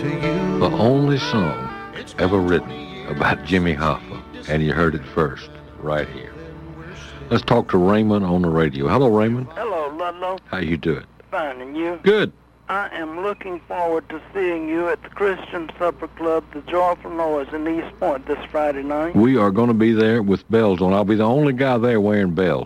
The only song ever written about Jimmy Hoffa, and you heard it first right here. Let's talk to Raymond on the radio. Hello, Raymond. Hello, Ludlow. How you doing? Fine, and you? Good. I am looking forward to seeing you at the Christian Supper Club, the Joyful Noise in East Point this Friday night. We are going to be there with bells on. I'll be the only guy there wearing bells.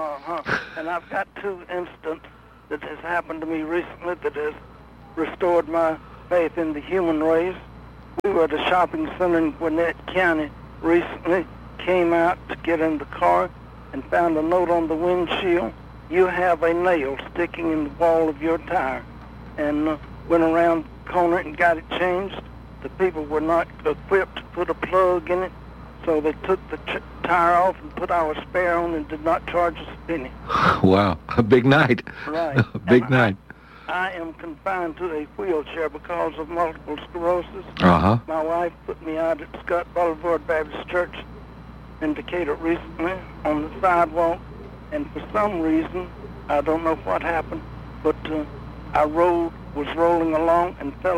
And I've got two incidents that has happened to me recently that has restored my faith in the human race. We were at a shopping center in Gwinnett County recently, came out to get in the car and found a note on the windshield. You have a nail sticking in the wall of your tire. And went around the corner and got it changed. The people were not equipped to put a plug in it, so they took the tire off and put our spare on and did not charge us a penny. Wow, a big night. Right. A big night. I am confined to a wheelchair because of multiple sclerosis. Uh-huh. My wife put me out at Scott Boulevard Baptist Church in Decatur recently on the sidewalk, and for some reason, I don't know what happened, but I was rolling along and fell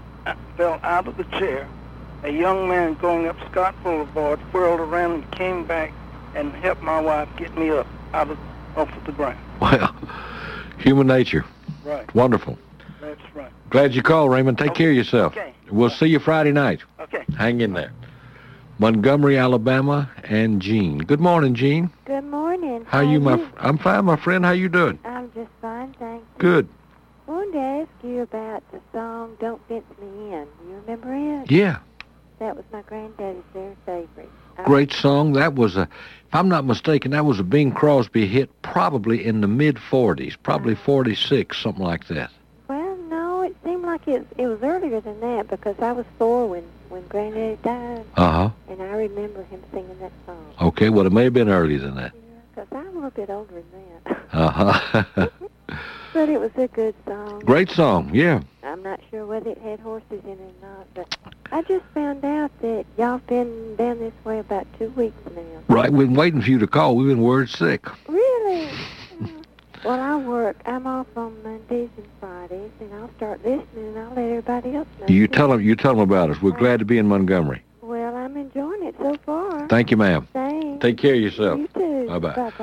out of the chair. A young man going up Scott Boulevard whirled around and came back and helped my wife get me up off of the ground. Well, human nature. Right. Wonderful. That's right. Glad you called, Raymond. Take care of yourself. Okay. We'll see you Friday night. Okay. Hang in there. Montgomery, Alabama, and Jean. Good morning, Jean. Good morning. How you, I'm fine, my friend. How you doing? I'm just fine, thank you. Good. I wanted to ask you about the song Don't Fence Me In. You remember it? Yeah. That was my granddaddy's very favorite. Great song. That was if I'm not mistaken, that was a Bing Crosby hit probably in the mid-40s, probably 46, something like that. Well, no, it seemed like it was earlier than that because I was 4 when Granddaddy died. Uh-huh. And I remember him singing that song. Okay, well, it may have been earlier than that. Yeah, because I'm a little bit older than that. Uh-huh. But it was a good song. Great song, yeah. I'm not sure whether it had horses in it or not, but I just found out that y'all been down this way about 2 weeks now. Right, we've been waiting for you to call. We've been word sick. Really? Well, I'm off on Mondays and Fridays, and I'll start listening, and I'll let everybody else know. You tell them about us. We're glad to be in Montgomery. Well, I'm enjoying it so far. Thank you, ma'am. Thanks. Take care of yourself. You too. Bye-bye. Bye-bye.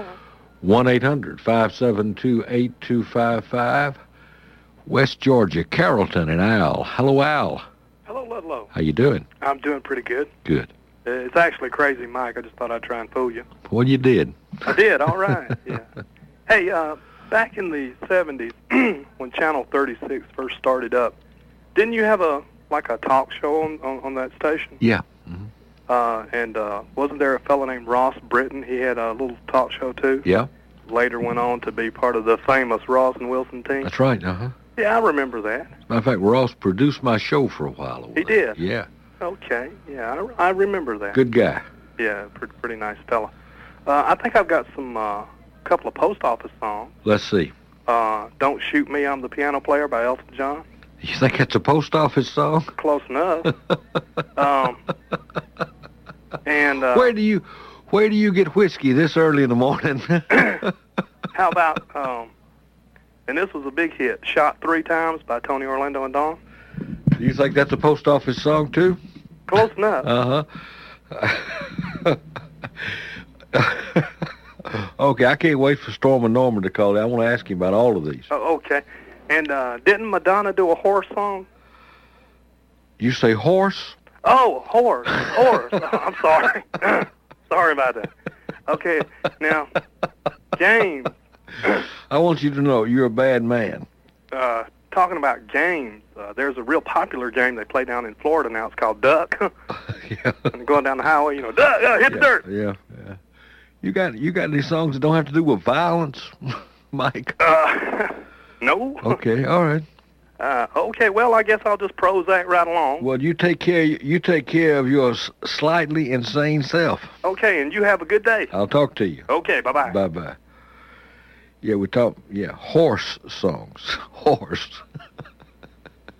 1-800-572-8255. West Georgia, Carrollton, and Al. Hello, Al. Hello, Ludlow. How you doing? I'm doing pretty good. Good. It's actually Crazy Mike. I just thought I'd try and fool you. Well, you did. I did. All right. Yeah. Hey, back in the 70s, when Channel 36 first started up, didn't you have a talk show on that station? Yeah. Mm-hmm. And wasn't there a fellow named Ross Britton? He had a little talk show too. Yeah. Later went on to be part of the famous Ross and Wilson team. That's right. Uh-huh. Yeah, I remember that. Matter of fact, Ross produced my show for a while. He did? Yeah. Okay. Yeah, I remember that. Good guy. Yeah, pretty nice fella. I think I've got some couple of post office songs. Let's see. Don't Shoot Me, I'm the Piano Player by Elton John. You think that's a post office song? Close enough. And where do you get whiskey this early in the morning? How about and this was a big hit, Shot 3 Times by Tony Orlando and Dawn. Do you think that's a post office song too? Close enough. Uh-huh. Okay, I can't wait for Storm and Norman to call. I want to ask you about all of these. Oh, okay. And didn't Madonna do a horse song? You say horse? Oh, horse. I'm sorry. Sorry about that. Okay, now, James. I want you to know you're a bad man. Talking about games, there's a real popular game they play down in Florida now. It's called Duck. Yeah. And going down the highway, Duck, hit the dirt. Yeah. You got any songs that don't have to do with violence, Mike? No. Okay, all right. Okay, well, I guess I'll just Prozac right along. Well, you take care of your slightly insane self. Okay, and you have a good day. I'll talk to you. Okay, bye-bye. Bye-bye. Yeah, horse songs. Horse.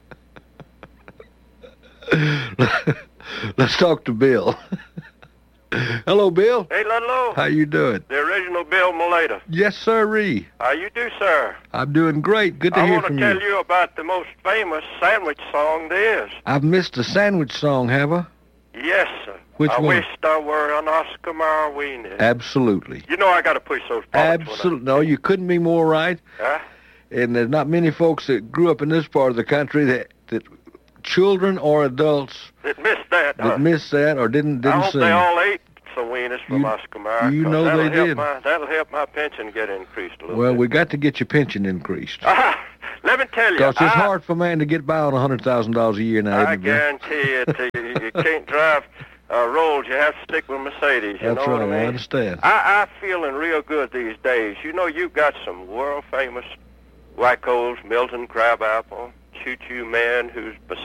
Let's talk to Bill. Hello, Bill. Hey, Ludlow. How you doing? The original Bill Mulata. Yes, sirree. How you do, sir? I'm doing great. Good to hear from you. I want to tell you about the most famous sandwich song there is. I've missed a sandwich song, have I? Yes, sir. Which I one? wished I were an Oscar Mayer weenie. Absolutely. You know I got to push those products. Absolutely. No, you couldn't be more right. Huh? And there's not many folks that grew up in this part of the country that children or adults That missed that. that missed that or didn't I hope sing. they all ate some wieners from Oscar Mayer. You know they did. That'll help my pension get increased a little Well, bit. we got to get your pension increased. Let me tell you. Because it's hard for a man to get by on $100,000 a year now. I isn't it, Bill? guarantee it. You can't drive Rolls. You have to stick with Mercedes. You That's know right. what I mean? I understand. I'm feeling real good these days. You know, you've got some world-famous Wycko's, Milton Crabapple, Choo Choo Man, who's